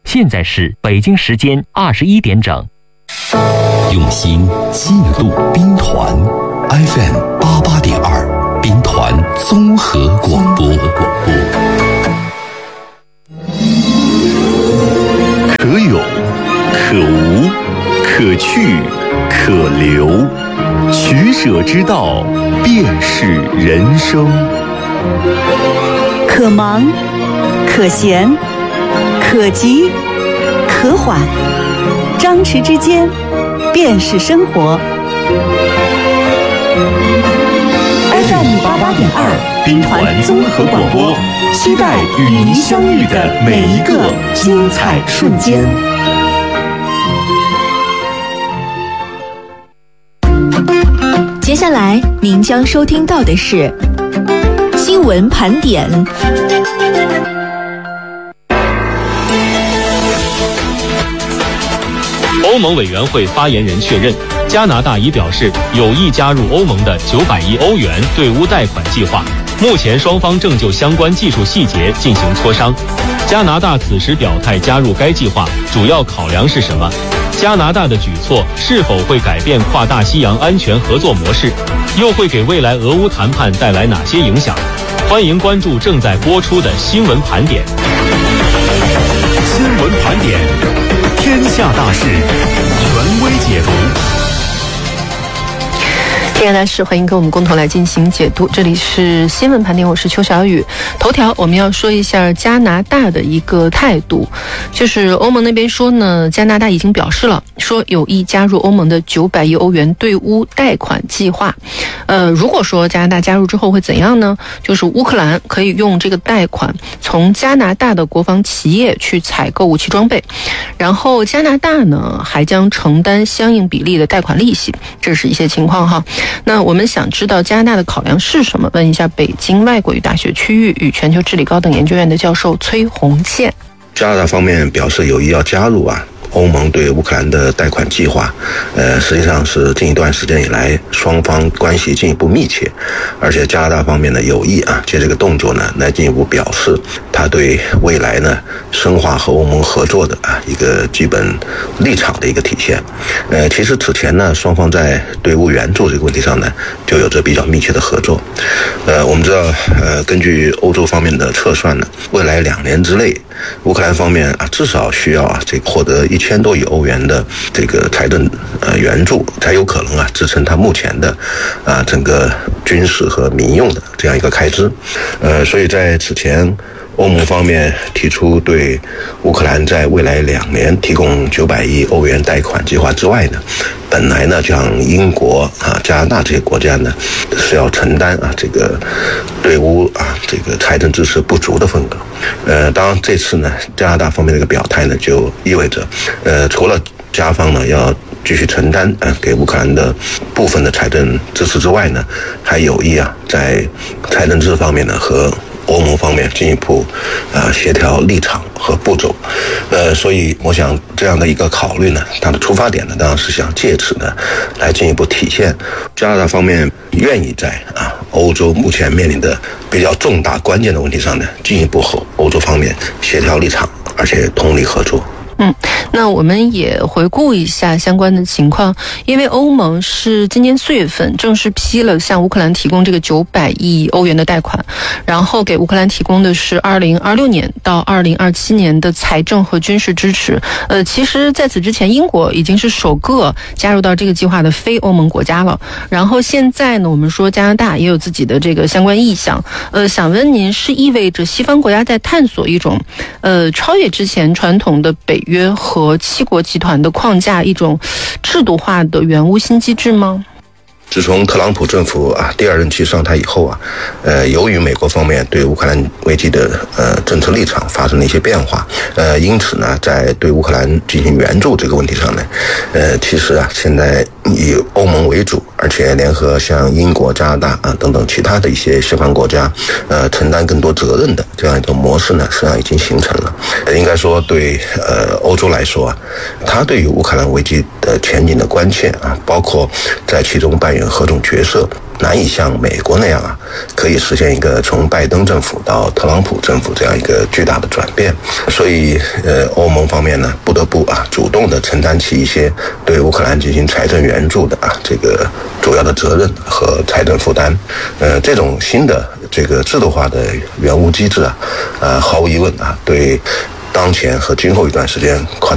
现在是北京时间21点整。 用心记录兵团 FM88.2兵团综合广播。可有可无，可去可留，取舍之道便是人生。 可忙可闲可急可缓，张弛之间便是生活。FM88.2兵团综合广播，期待与您相遇的每一个精彩瞬间。 接下来您将收听到的是新闻盘点。 欧盟委员会发言人确认，加拿大已表示有意加入欧盟的900亿欧元对乌贷款计划，目前双方正就相关技术细节进行磋商。加拿大此时表态加入该计划，主要考量是什么？加拿大的举措是否会改变跨大西洋安全合作模式？又会给未来俄乌谈判带来哪些影响？欢迎关注正在播出的新闻盘点。 新闻盘点，天下大事，权威解读。 天下大事，欢迎跟我们共同来进行解读。这里是新闻盘点，我是邱小雨。头条我们要说一下加拿大的一个态度，就是欧盟那边说呢，加拿大已经表示了，说有意加入欧盟的900亿欧元对乌贷款计划。如果说加拿大加入之后会怎样呢？就是乌克兰可以用这个贷款从加拿大的国防企业去采购武器装备，然后加拿大呢还将承担相应比例的贷款利息，这是一些情况哈。那我们想知道加拿大的考量是什么？问一下北京外国语大学区域与全球治理高等研究院的教授崔红倩。 加拿大方面表示有意要加入欧盟对乌克兰的贷款计划，实际上是近一段时间以来双方关系进一步密切，而且加拿大方面呢有意借这个动作呢来进一步表示他对未来呢深化和欧盟合作的一个基本立场的一个体现。其实此前呢双方在对乌援助这个问题上呢就有着比较密切的合作。我们知道根据欧洲方面的测算呢，未来2年之内乌克兰方面至少需要这个获得1000多亿欧元的这个财政援助，才有可能支撑它目前的整个军事和民用的这样一个开支。所以在此前欧盟方面提出对乌克兰在未来2年提供900亿欧元贷款计划之外呢，本来呢像英国加拿大这些国家呢是要承担这个对乌这个财政支持不足的份额。当然这次呢加拿大方面的一个表态呢就意味着除了加方呢要继续承担给乌克兰的部分的财政支持之外呢，还有意在财政支持方面呢和欧盟方面进一步协调立场和步骤。所以我想这样的一个考虑呢，它的出发点呢当然是想借此呢来进一步体现加拿大方面愿意在欧洲目前面临的比较重大关键的问题上呢进一步和欧洲方面协调立场，而且通力合作。 那我们也回顾一下相关的情况，因为欧盟是今年4月份正式批了向乌克兰提供这个900亿欧元的贷款，然后给乌克兰提供的是2026年到2027年的财政和军事支持。其实在此之前，英国已经是首个加入到这个计划的非欧盟国家了。然后现在呢，我们说加拿大也有自己的这个相关意向。想问您，是意味着西方国家在探索一种超越之前传统的北约和7国集团的框架，一种制度化的援乌新机制吗？ 自从特朗普政府第2任期上台以后由于美国方面对乌克兰危机的政策立场发生了一些变化，因此呢，在对乌克兰进行援助这个问题上呢，其实现在以欧盟为主，而且联合像英国、加拿大等等其他的一些西方国家承担更多责任的这样一种模式呢，实际上已经形成了。应该说对欧洲来说它对于乌克兰危机的前景的关切包括在其中扮演何种角色， 难以像美国那样啊，可以实现一个从拜登政府到特朗普政府这样一个巨大的转变。所以欧盟方面呢，不得不主动的承担起一些对乌克兰进行财政援助的这个主要的责任和财政负担。这种新的这个制度化的援乌机制毫无疑问对当前和今后一段时间